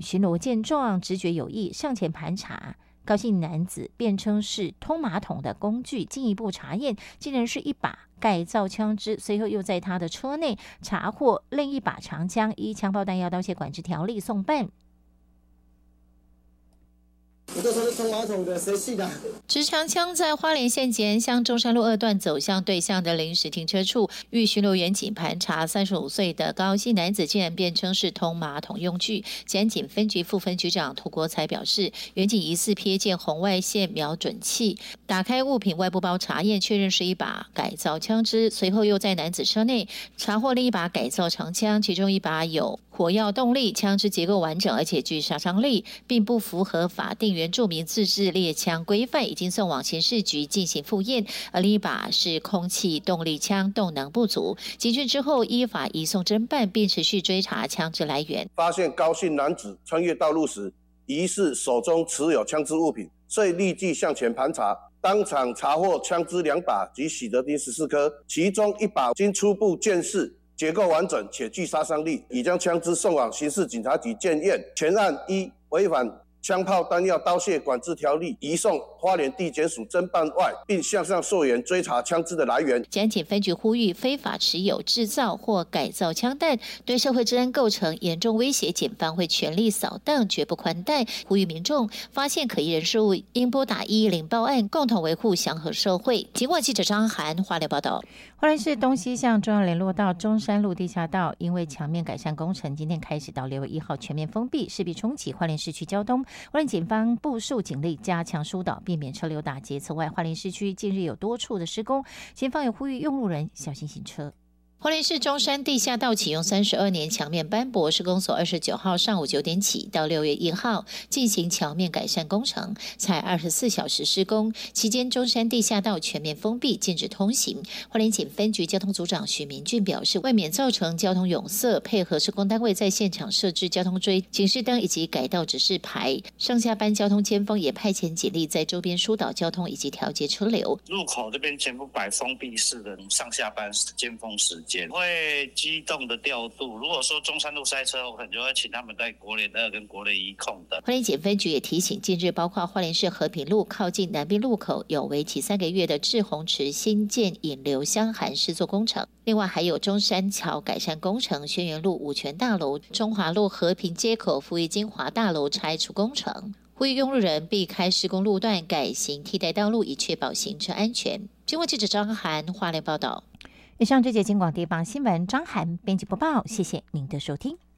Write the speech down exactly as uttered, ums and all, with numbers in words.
巡逻见状，直觉有异，上前盘查。高姓男子辩称是通马桶的工具，进一步查验，竟然是一把改造枪支。随后又在他的车内查获另一把长枪，依枪炮弹药刀械管制条例送办。 我就说是冲马桶的，谁信啊？ 持长枪在花莲县前向中山路二段走向对向的临时停车处，遇巡逻员警盘查，三十五岁的高姓男子竟然辩称是通马桶用具。检警分局副分局长涂国才表示，员警疑似瞥见红外线瞄准器，打开物品外部包查验，确认是一把改造枪支。随后又在男子车内查获另一把改造长枪，其中一把有火药动力，枪支结构完整，而且具杀伤力，并不符合法定原住民自制猎枪规范，已经送往刑事局进行复验。而另一把是空气动力枪，动能不足。警讯之后，依法移送侦办，并持续追查枪支来源。 发现高姓男子穿越道路时，疑似手中持有枪支物品，所以立即向前盘查。当场查获枪支两把及喜得丁十四颗，其中一把经初步鉴识，结构完整且具杀伤力，已将枪支送往刑事警察局检验。全案依违反枪炮弹药刀械管制条例移送花莲地检署侦办外，并向上溯源追查枪支的来源。 检警分局呼吁，非法持有、制造或改造枪弹，对社会治安构成严重威胁，检方会全力扫荡，绝不宽待。呼吁民众发现可疑人事物，应拨打一一零报案，共同维护祥和社会。警广记者张涵花莲报道。花莲市东西向中央联络道中山路地下道，因为墙面改善工程，今天开始到六月一号全面封闭，势必冲击花莲市区交通。花莲警方部署警力，加强疏导，避免车流打结。此外，花莲市区近日有多处的施工，警方也呼吁用路人小心行车。花莲市中山地下道启用三十二年，墙面斑驳，施工所二十九号上午九点起到六月一号进行墙面改善工程，才二十四小时施工，期间中山地下道全面封闭，禁止通行。花莲警分局交通组长许明俊表示，为免造成交通拥塞，配合施工单位在现场设置交通锥、警示灯以及改道指示牌，上下班交通尖峰也派遣警力在周边疏导交通以及调节车流。 入口这边全部摆封闭式的上下班尖峰时间。会机动的调度，如果说中山路塞车，我可能就会请他们在国联二跟国联一控的。 花莲警分局也提醒，近日包括花莲市和平路靠近南滨路口有为期三个月的志宏池新建引流箱涵施作工程，另外还有中山桥改善工程、轩辕路五权大楼、中华路和平街口富裕金华大楼拆除工程。呼吁用路人避开施工路段，改行替代道路，以确保行车安全。经过记者张涵花莲报道。以上这节金广地方新闻，张涵编辑播报，谢谢您的收听。